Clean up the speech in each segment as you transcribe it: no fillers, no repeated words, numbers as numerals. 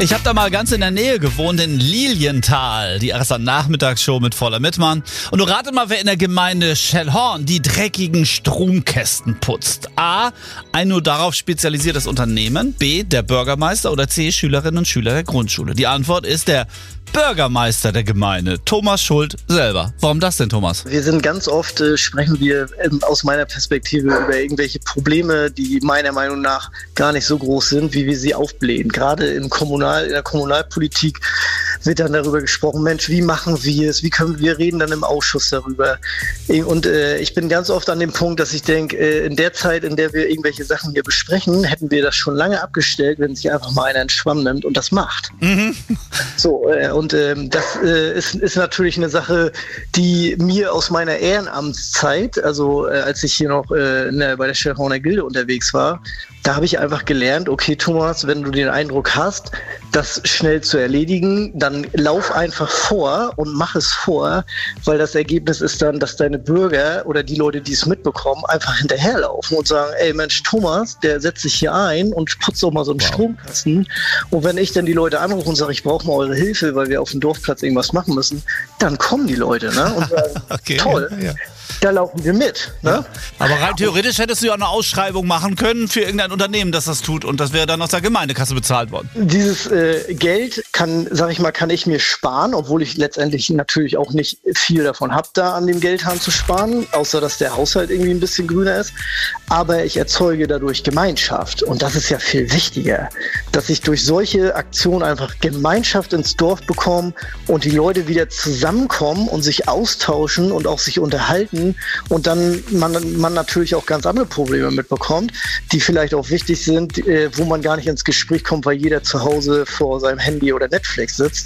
Ich habe da mal ganz in der Nähe gewohnt, in Lilienthal. Die erste Nachmittagsshow mit Voller Mittmann. Und du rate mal, wer in der Gemeinde Schellhorn die dreckigen Stromkästen putzt. A, ein nur darauf spezialisiertes Unternehmen. B, der Bürgermeister. Oder C, Schülerinnen und Schüler der Grundschule. Die Antwort ist der Bürgermeister der Gemeinde, Thomas Schuld selber. Warum das denn, Thomas? Wir sind ganz oft, sprechen wir aus meiner Perspektive über irgendwelche Probleme, die meiner Meinung nach gar nicht so groß sind, wie wir sie aufblähen. Gerade in der Kommunalpolitik wird dann darüber gesprochen, Mensch, wie machen wir es? Wie können wir reden dann im Ausschuss darüber? Und ich bin ganz oft an dem Punkt, dass ich denke, in der Zeit, in der wir irgendwelche Sachen hier besprechen, hätten wir das schon lange abgestellt, wenn sich einfach mal einer einen Schwamm nimmt und das macht. Mhm. So, und das ist natürlich eine Sache, die mir aus meiner Ehrenamtszeit, also als ich hier noch bei der Schellhorner Gilde unterwegs war, da habe ich einfach gelernt, okay Thomas, wenn du den Eindruck hast, das schnell zu erledigen, dann lauf einfach vor und mach es vor, weil das Ergebnis ist dann, dass deine Bürger oder die Leute, die es mitbekommen, einfach hinterherlaufen und sagen, ey Mensch, Thomas, der setzt sich hier ein und putzt doch mal so einen Stromkasten. Und wenn ich dann die Leute anrufe und sage, ich brauche mal eure Hilfe, weil wir auf dem Dorfplatz irgendwas machen müssen, dann kommen die Leute, ne? Und sagen, okay, toll. Ja. Da laufen wir mit. Ne? Ja. Aber rein theoretisch hättest du ja eine Ausschreibung machen können für irgendein Unternehmen, das das tut, und das wäre dann aus der Gemeindekasse bezahlt worden. Dieses Geld kann ich mir sparen, obwohl ich letztendlich natürlich auch nicht viel davon habe, da an dem Geldhahn zu sparen, außer dass der Haushalt irgendwie ein bisschen grüner ist. Aber ich erzeuge dadurch Gemeinschaft, und das ist ja viel wichtiger, dass ich durch solche Aktionen einfach Gemeinschaft ins Dorf bekomme und die Leute wieder zusammenkommen und sich austauschen und auch sich unterhalten. Und dann man natürlich auch ganz andere Probleme mitbekommt, die vielleicht auch wichtig sind, wo man gar nicht ins Gespräch kommt, weil jeder zu Hause vor seinem Handy oder Netflix sitzt,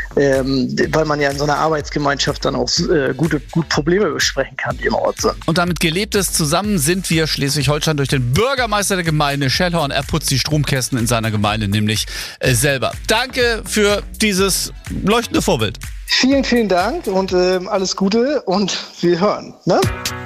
weil man ja in so einer Arbeitsgemeinschaft dann auch gut Probleme besprechen kann, die im Ort sind. Und damit gelebtes Zusammen sind wir Schleswig-Holstein durch den Bürgermeister der Gemeinde Schellhorn. Er putzt die Stromkästen in seiner Gemeinde nämlich selber. Danke für dieses leuchtende Vorbild. Vielen, vielen Dank und alles Gute, und wir hören. Ne?